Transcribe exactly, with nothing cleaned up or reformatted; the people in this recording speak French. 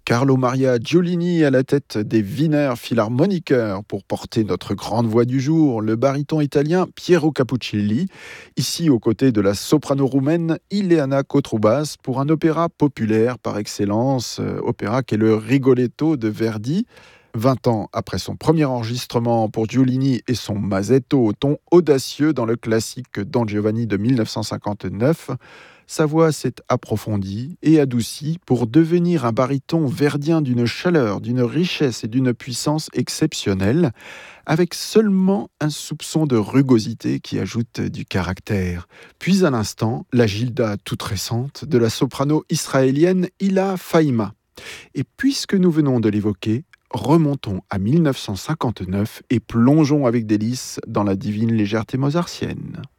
Carlo Maria Giulini à la tête des Wiener Philharmoniker pour porter notre grande voix du jour, le baryton italien Piero Capuccilli, ici aux côtés de la soprano roumaine Ileana Cotrubas pour un opéra populaire par excellence, euh, opéra qui est le Rigoletto de Verdi. vingt ans après son premier enregistrement pour Giulini et son mazzetto au ton audacieux dans le classique Don Giovanni de mille neuf cent cinquante-neuf, sa voix s'est approfondie et adoucie pour devenir un baryton verdien d'une chaleur, d'une richesse et d'une puissance exceptionnelles, avec seulement un soupçon de rugosité qui ajoute du caractère. Puis à l'instant, la Gilda toute récente de la soprano israélienne Hila Faïma. Et puisque nous venons de l'évoquer, remontons à mille neuf cent cinquante-neuf et plongeons avec délice dans la divine légèreté mozartienne.